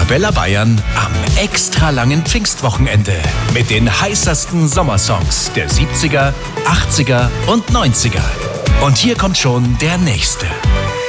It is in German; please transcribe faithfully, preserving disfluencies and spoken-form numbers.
Arabella Bayern am extra langen Pfingstwochenende mit den heißesten Sommersongs der siebziger, achtziger und neunziger. Und hier kommt schon der nächste.